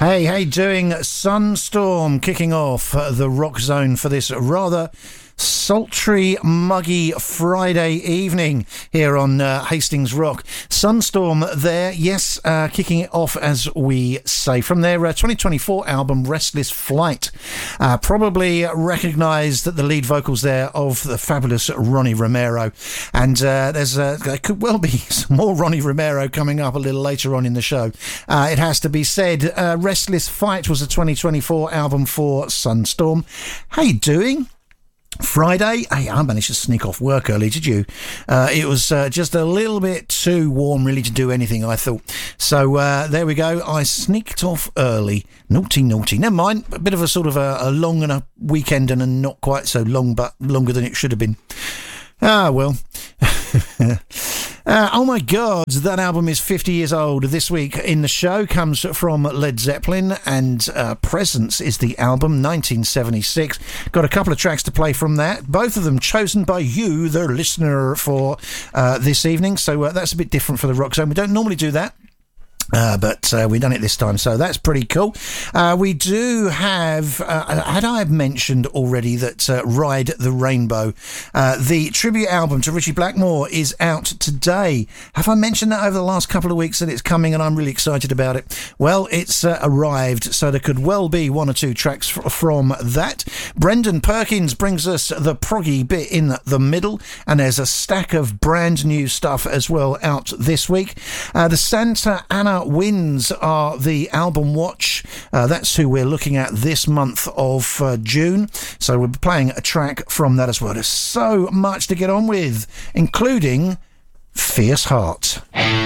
Hey, how you doing? Sunstorm kicking off the Rock Zone for this rather sultry, muggy Friday evening here on Hastings Rock. Sunstorm there, yes, kicking it off as we say from their 2024 album Restless Flight. Probably recognised the lead vocals there of the fabulous Ronnie Romero, and there could well be some more Ronnie Romero coming up a little later on in the show. It has to be said, Restless Flight was a 2024 album for Sunstorm. How you doing? Friday, hey, I managed to sneak off work early, did you? It was just a little bit too warm really to do anything, I thought. So there we go, I sneaked off early. Naughty. Never mind, a bit of a sort of a long and a weekend and a not quite so long, but longer than it should have been. Ah, well. Oh my God, that album is 50 years old. This week in the show comes from Led Zeppelin, and Presence is the album, 1976. Got a couple of tracks to play from that, both of them chosen by you, the listener, for this evening. So that's a bit different for the Rock Zone. We don't normally do that. But we've done it this time, so that's pretty cool. We do have, had I mentioned already that Ride the Rainbow, the tribute album to Ritchie Blackmore, is out today. Have I mentioned that over the last couple of weeks that it's coming and I'm really excited about it? Well, it's arrived, so there could well be one or two tracks from that. Brendan Perkins brings us the proggy bit in the middle, and there's a stack of brand new stuff as well out this week. The Santa Ana Winds are the album watch. That's who we're looking at this month of June. So we'll be playing a track from that as well. There's so much to get on with, including Fierce Heart.